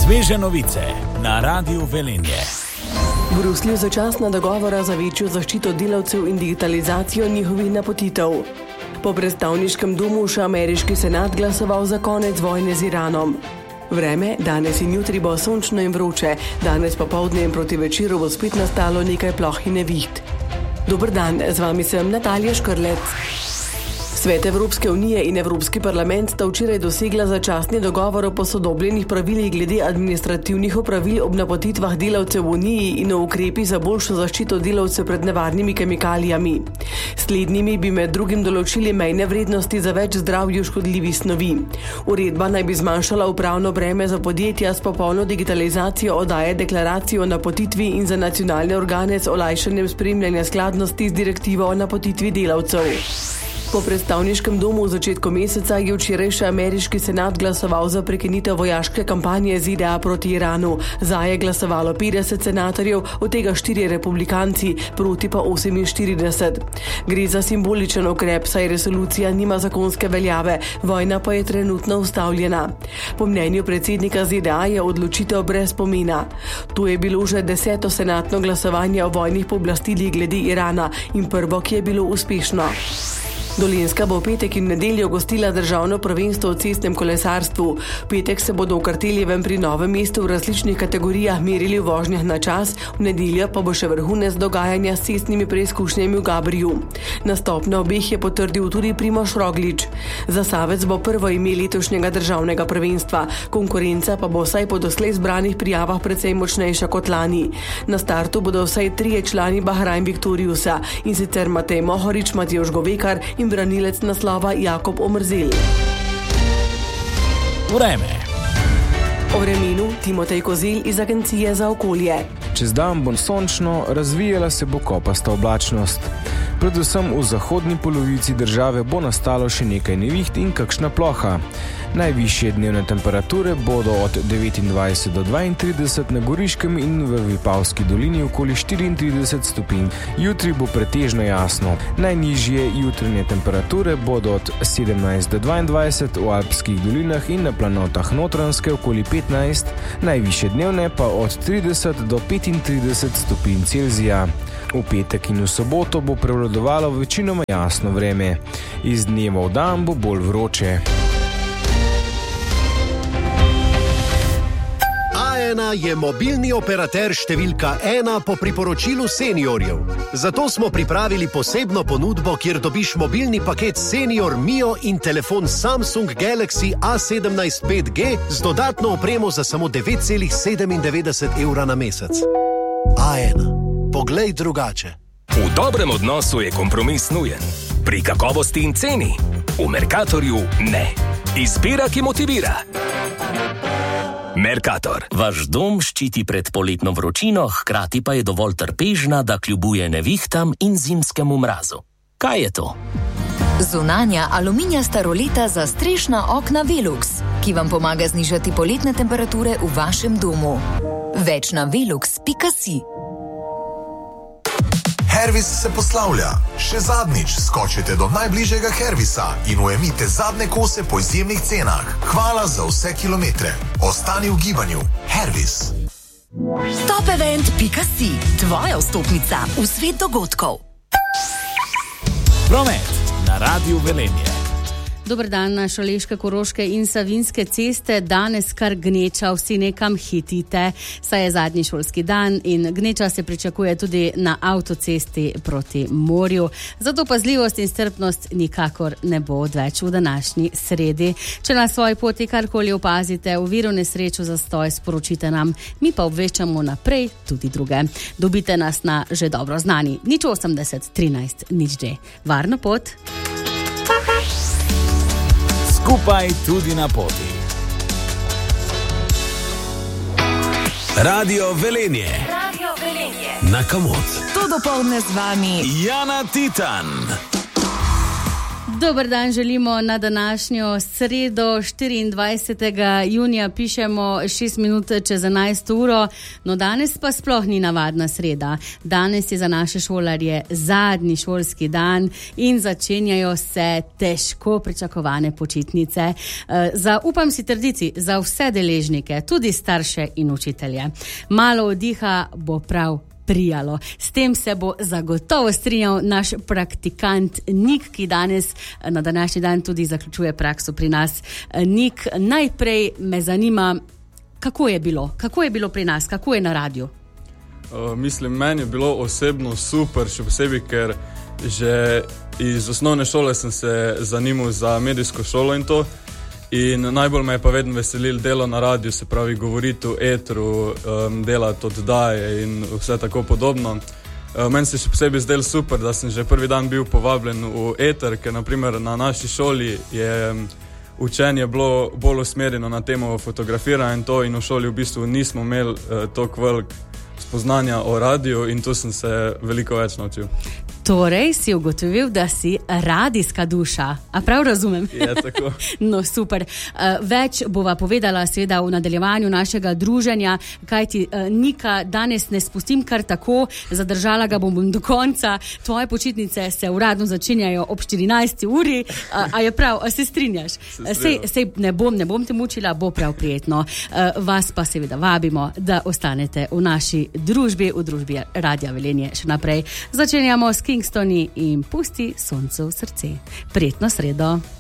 Sveže novice na Radiu Velenje. V Bruslju začasna dogovora za večjo zaščito delavcev in digitalizacijo njihovih napotitev. Po predstavniškem domu še ameriški senat glasoval za konec vojne z Iranom. Vreme, danes in jutri bo sončno in vroče, danes popoldne in proti večeru bo spet nastalo nekaj ploh in neviht. Dober dan, z vami sem Natalija Škrlec. Svet Evropske unije in Evropski parlament sta včeraj dosegla začasni dogovor o posodobljenih pravilih glede administrativnih opravil ob napotitvah delavcev v uniji in o ukrepih za boljšo zaščito delavcev pred nevarnimi kemikalijami. Slednjimi bi med drugim določili mejne vrednosti za več zdravju škodljivih snovi. Uredba naj bi zmanjšala upravno breme za podjetja s popolno digitalizacijo oddaje deklaracije o napotitvi in za nacionalne organe z olajšanjem spremljanja skladnosti z direktivo o napotitvi delavcev. Po predstavniškem domu v začetku meseca je včeraj še ameriški senat glasoval za prekinitev vojaške kampanje ZDA proti Iranu. Za je glasovalo 50 senatorjev, od tega 4 republikanci, proti pa 48. Gre za simboličen ukrep, saj resolucija nima zakonske veljave, vojna pa je trenutno ustavljena. Po mnenju predsednika ZDA je odločitev brez pomena. To je bilo že 10. senatno glasovanje o vojnih pooblastilih glede Irana in prvo, ki je bilo uspešno. Dolenjska bo v petek in nedeljo gostila državno prvenstvo v cestnem kolesarstvu. V petek se bodo v Karteljevem pri Novem mestu v različnih kategorijah merili v vožnjah na čas, v nedeljo pa bo še vrhunec dogajanja s cestnimi preizkušnjami v Gabriju. Nastop na obeh je potrdil tudi Primož Roglič. Zasavec bo prvo ime letošnjega državnega prvenstva, konkurenca pa bo vsaj po doslej zbranih prijavah precej močnejša kot lani. Na startu bodo vsaj 3 člani Bahrain Victoriusa, in sicer Matej Mohorič, Matevž Govekar in branilec naslova Jakob Omrzel. Vreme. O vremenu Timotej Kozel iz Agencije za okolje. Čez dan bo sončno, razvijala se bo kopasta oblačnost. Predvsem v zahodni polovici države bo nastalo še nekaj neviht in kakšna ploha. Najvišje dnevne temperature bodo od 29 do 32 na Goriškem in v Vipavski dolini okoli 34 stopinj. Jutri bo pretežno jasno. Najnižje jutranje temperature bodo od 17 do 22 v Alpskih dolinah in na planotah Notranjske okoli 15, najvišje dnevne pa od 30 do 35 stopinj Celzija. V petek in v soboto bo prevladovalo večinoma jasno vreme. Iz dneva v dan bo bolj vroče. A1 je mobilni operater številka 1 po priporočilu seniorjev. Zato smo pripravili posebno ponudbo, kjer dobiš mobilni paket Senior Mio in telefon Samsung Galaxy A17 5G z dodatno opremo za samo 9,97 evra na mesec. A1. Poglej drugače. V dobrem odnosu je kompromis nujen. Pri kakovosti in ceni. V Mercatorju ne. Izbira, ki motivira. Mercator. Vaš dom ščiti pred poletno vročino, hkrati pa je dovolj trpežna, da kljubuje nevihtam in zimskemu mrazu. Kaj je to? Zunanja aluminijasta roleta za strešna okna Velux, ki vam pomaga znižati poletne temperature v vašem domu. Več na velux.si. Hervis se poslavlja. Še zadnjič skočite do najbližjega Hervisa in ujemite zadnje kose po izjemnih cenah. Hvala za vse kilometre. Ostani v gibanju. Hervis. Topevent.si. Tvoja vstopnica v svet dogodkov. Promet na Radiu Velenje. Dober dan na Šaleške, Koroške in Savinjske ceste. Danes kar gneča, vsi nekam hitite, saj je zadnji šolski dan in gneča se pričakuje tudi na avtocesti proti morju. Zato pazljivost in strpnost nikakor ne bo odveč v današnji sredi. Če na svoji poti karkoli opazite, oviro, nesrečo, zastoj, sporočite nam, mi pa obveščamo naprej tudi druge. Dobite nas na že dobro znani 080 13 0. Varno pot! Skupaj tudi na poti. Radio Velenje. Radio Velenje. Na Kamot. To dopoldne z vami Jana Titan. Dober dan želimo na današnjo sredo 24. junija, pišemo 6 minut čez 11 uro, no danes pa sploh ni navadna sreda. Danes je za naše šolarje zadnji šolski dan in začenjajo se težko pričakovane počitnice. Upam si trditi, za vse deležnike, tudi starše in učitelje. Malo oddiha bo prav prijalo. S tem se bo zagotovo strinjal naš praktikant Nik, ki danes na današnji dan tudi zaključuje prakso pri nas. Nik, najprej me zanima, kako je bilo pri nas, kako je na radiju? Mislim, meni je bilo osebno super, še posebej, ker že iz osnovne šole sem se zanimal za medijsko šolo in to. In najbolj me je pa vedno veselil delo na radiju, se pravi govoriti v etru, delati oddaje in vse tako podobno. Meni se še posebej zdelo super, da sem že prvi dan bil povabljen v eter, ker naprimer na naši šoli je učenje bilo bolj usmerjeno na temo fotografiranja in to, in v šoli v bistvu nismo imeli toliko veliko spoznanja o radiju in tu sem se veliko več naučil. Torej si ugotovil, da si radijska duša. A prav razumem? Je tako. No, super. Več bova povedala seveda v nadaljevanju našega druženja, kajti Nika danes ne spustim kar tako, zadržala ga bom do konca. Tvoje počitnice se uradno začenjajo ob 14. uri. A je prav, a se strinjaš? Sej ne bom te mučila, bo prav prijetno. Vas pa seveda vabimo, da ostanete v naši družbi, v družbi Radia Velenje še naprej. Začenjamo s Kingstoni in Pusti soncu v srce. Prijetno sredo.